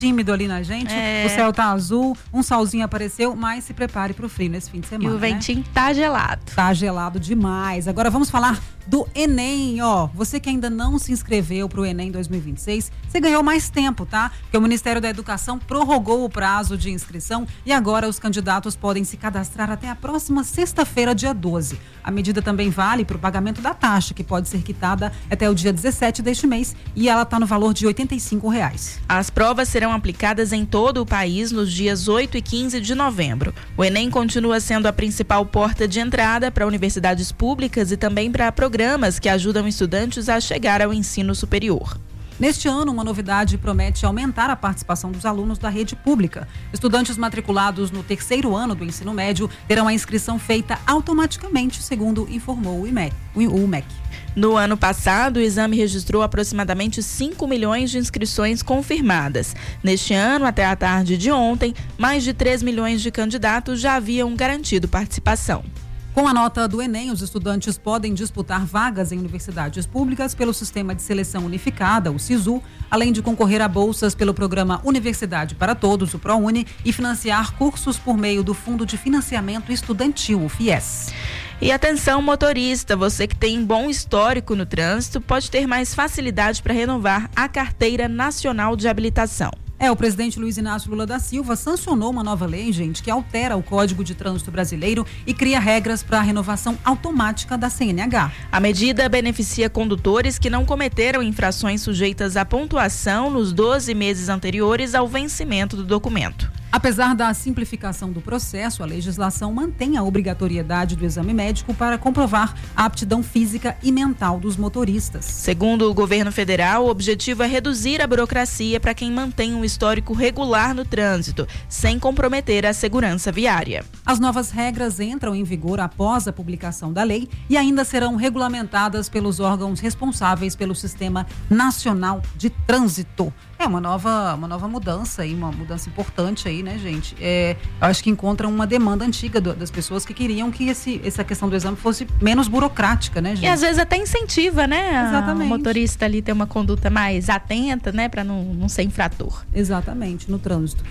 tímido ali na gente, o céu tá azul, um solzinho apareceu, mas se prepare pro frio nesse fim de semana. E o ventinho tá gelado. Tá gelado demais. Agora vamos falar do Enem, ó. Você que ainda não se inscreveu pro Enem 2026, você ganhou mais tempo, tá? Porque o Ministério da Educação prorrogou o prazo de inscrição e agora os candidatos podem se cadastrar até a próxima sexta-feira, dia 12. A medida também vale para o pagamento da taxa, que pode ser quitada até o dia 17 deste mês, e ela está no valor de R$ 85. As provas serão aplicadas em todo o país nos dias 8 e 15 de novembro. O Enem continua sendo a principal porta de entrada para universidades públicas e também para programas que ajudam estudantes a chegar ao ensino superior. Neste ano, uma novidade promete aumentar a participação dos alunos da rede pública. Estudantes matriculados no terceiro ano do ensino médio terão a inscrição feita automaticamente, segundo informou o MEC. No ano passado, o exame registrou aproximadamente 5 milhões de inscrições confirmadas. Neste ano, até a tarde de ontem, mais de 3 milhões de candidatos já haviam garantido participação. Com a nota do Enem, os estudantes podem disputar vagas em universidades públicas pelo Sistema de Seleção Unificada, o SISU, além de concorrer a bolsas pelo programa Universidade para Todos, o ProUni, e financiar cursos por meio do Fundo de Financiamento Estudantil, o FIES. E atenção, motorista, você que tem bom histórico no trânsito pode ter mais facilidade para renovar a Carteira Nacional de Habilitação. O presidente Luiz Inácio Lula da Silva sancionou uma nova lei, gente, que altera o Código de Trânsito Brasileiro e cria regras para a renovação automática da CNH. A medida beneficia condutores que não cometeram infrações sujeitas à pontuação nos 12 meses anteriores ao vencimento do documento. Apesar da simplificação do processo, a legislação mantém a obrigatoriedade do exame médico para comprovar a aptidão física e mental dos motoristas. Segundo o governo federal, o objetivo é reduzir a burocracia para quem mantém um histórico regular no trânsito, sem comprometer a segurança viária. As novas regras entram em vigor após a publicação da lei e ainda serão regulamentadas pelos órgãos responsáveis pelo Sistema Nacional de Trânsito. É uma nova mudança aí, uma mudança importante aí, né, gente? Eu acho que encontra uma demanda antiga das pessoas que queriam que essa questão do exame fosse menos burocrática, né, gente? E às vezes até incentiva, né? Exatamente. O motorista ali ter uma conduta mais atenta, né, para não ser infrator. Exatamente, no trânsito.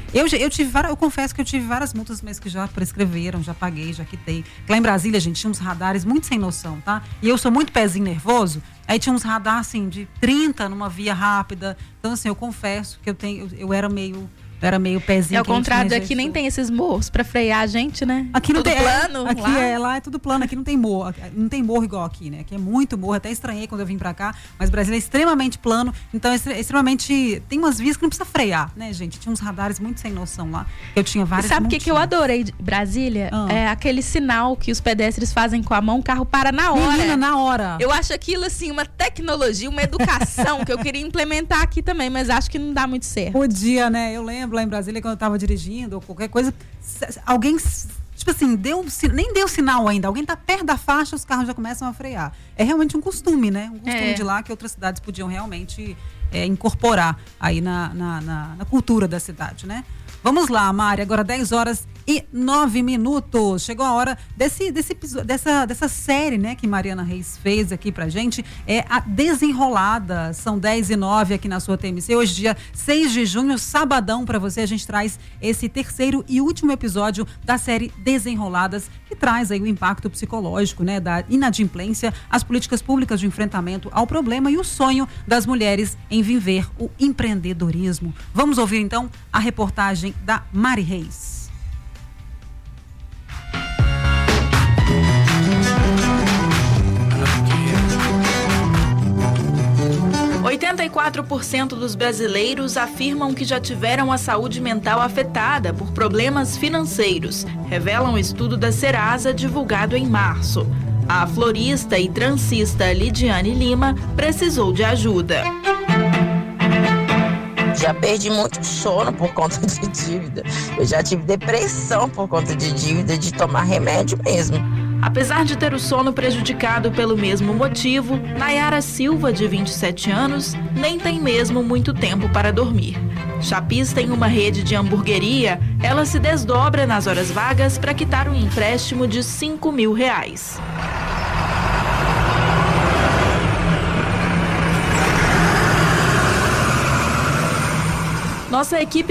Eu confesso que eu tive várias multas, mas que já prescreveram, já paguei, já quitei. Lá em Brasília, gente, tinha uns radares muito sem noção, tá? E eu sou muito pezinho nervoso. Aí tinha uns radar, assim, de 30 numa via rápida. Então, assim, eu confesso que eu era meio pezinho. É o contrário daqui, nem tem esses morros pra frear a gente, né? Aqui não tudo tem plano. Lá é tudo plano, aqui não tem morro. Não tem morro igual aqui, né? Aqui é muito morro, até estranhei quando eu vim pra cá, mas Brasília é extremamente plano, então é extremamente. Tem umas vias que não precisa frear, né, gente? Tinha uns radares muito sem noção lá. Eu tinha várias. Sabe o que eu adorei de Brasília? É aquele sinal que os pedestres fazem com a mão, o carro para na hora. Menina, na hora. Eu acho aquilo, assim, uma tecnologia, uma educação que eu queria implementar aqui também, mas acho que não dá muito certo. Podia, né? Eu lembro lá em Brasília, quando eu tava dirigindo ou qualquer coisa, alguém, tipo assim, nem deu sinal ainda, alguém tá perto da faixa, os carros já começam a frear. É realmente um costume, né? Um costume de lá que outras cidades podiam realmente incorporar aí na cultura da cidade, né? Vamos lá, Mari, agora 10h09. Chegou a hora dessa série, né, que Mariana Reis fez aqui pra gente. É a Desenrolada. São 10h09 aqui na sua TMC. Hoje, dia 6 de junho, sabadão, pra você. A gente traz esse terceiro e último episódio da série Desenroladas, que traz aí o impacto psicológico, né, da inadimplência, as políticas públicas de enfrentamento ao problema e o sonho das mulheres em viver o empreendedorismo. Vamos ouvir, então, a reportagem da Mari Reis. 84% dos brasileiros afirmam que já tiveram a saúde mental afetada por problemas financeiros, revela um estudo da Serasa divulgado em março. A florista e transista Lidiane Lima precisou de ajuda. Já perdi muito sono por conta de dívida. Eu já tive depressão por conta de dívida, de tomar remédio mesmo. Apesar de ter o sono prejudicado pelo mesmo motivo, Nayara Silva, de 27 anos, nem tem mesmo muito tempo para dormir. Chapista em uma rede de hamburgueria, ela se desdobra nas horas vagas para quitar um empréstimo de R$5.000. Nossa equipe